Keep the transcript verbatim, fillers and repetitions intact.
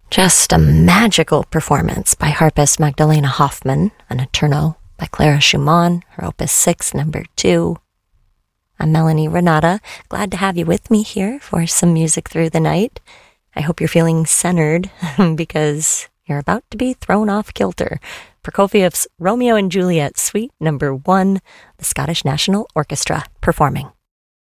Just a magical performance by harpist Magdalena Hoffman, an Eterno by Clara Schumann, her Opus six, number two. I'm Melanie Renata, glad to have you with me here for some music through the night. I hope you're feeling centered because you're about to be thrown off kilter. Prokofiev's Romeo and Juliet, Suite number one, the Scottish National Orchestra performing.